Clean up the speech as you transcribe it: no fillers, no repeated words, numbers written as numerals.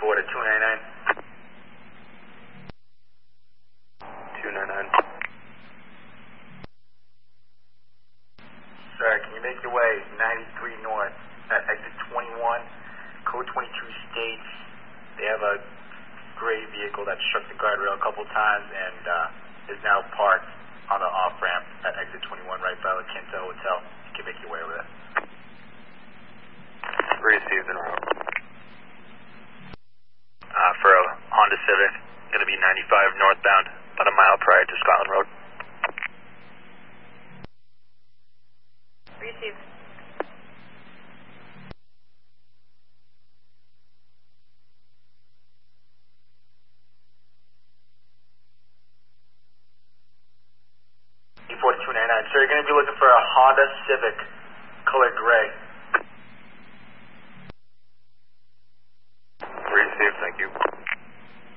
4 to 299. 299. Sir, can you make your way 93 north at exit 21, code 22 states? They have a gray vehicle that struck the guardrail a couple times and is now parked on the off-ramp at exit 21 right by the Quinta Hotel. You can make your way over there. Received en route. For a Honda Civic, going to be 95 northbound, about a mile prior to Scotland Road. Received. E4299. So you're going to be looking for a Honda Civic, color gray. Received, thank you.